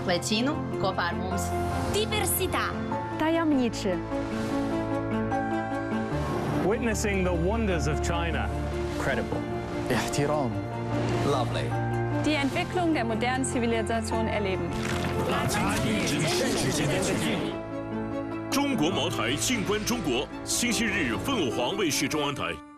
Laicinu kopā ar mums. Diversità. Tajemniczy. Witnessing the wonders of China. Credible. احترام. Lovely. Die Entwicklung der modernen Zivilisation erleben. 中国茅台静观中国，星期日凤凰卫视中文台。